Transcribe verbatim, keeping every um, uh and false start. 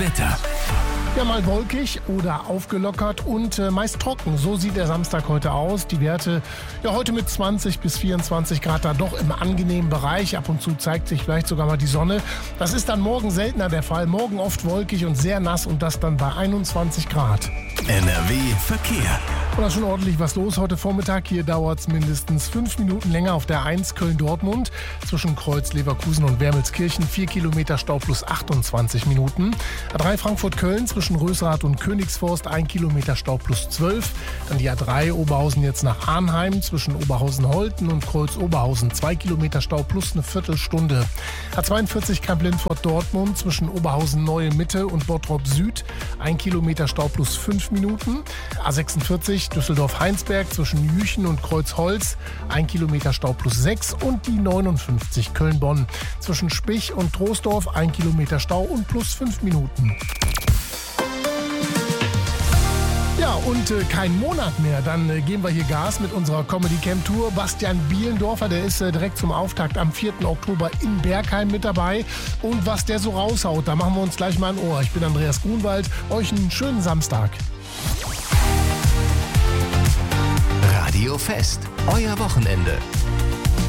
Wetter. Ja, mal wolkig oder aufgelockert und äh, meist trocken. So sieht der Samstag heute aus. Die Werte ja heute mit zwanzig bis vierundzwanzig Grad da doch im angenehmen Bereich. Ab und zu zeigt sich vielleicht sogar mal die Sonne. Das ist dann morgen seltener der Fall. Morgen oft wolkig und sehr nass und das dann bei einundzwanzig Grad. N R W Verkehr. Und da ist schon ordentlich was los heute Vormittag. Hier dauert es mindestens fünf Minuten länger auf der eins Köln-Dortmund. Zwischen Kreuz, Leverkusen und Wermelskirchen vier Kilometer Stau plus achtundzwanzig Minuten. A drei Frankfurt-Köln zwischen Rösrath und Königsforst ein Kilometer Stau plus zwölf. Dann die A drei Oberhausen jetzt nach Arnheim zwischen Oberhausen-Holten und Kreuz-Oberhausen zwei Kilometer Stau plus eine Viertelstunde. A zweiundvierzig Kamp-Lindfort-Dortmund zwischen Oberhausen-Neue-Mitte und Bottrop-Süd ein Kilometer Stau plus fünf Minuten. A sechsundvierzig Düsseldorf-Heinsberg zwischen Jüchen und Kreuzholz ein Kilometer Stau plus sechs und die neunundfünfzig Köln-Bonn zwischen Spich und Troisdorf ein Kilometer Stau und plus fünf Minuten. Ja, und äh, kein Monat mehr. Dann äh, geben wir hier Gas mit unserer Comedy Camp Tour. Bastian Bielendorfer, der ist äh, direkt zum Auftakt am vierten Oktober in Bergheim mit dabei. Und was der so raushaut, da machen wir uns gleich mal ein Ohr. Ich bin Andreas Grunwald. Euch einen schönen Samstag. Radio Fest, euer Wochenende.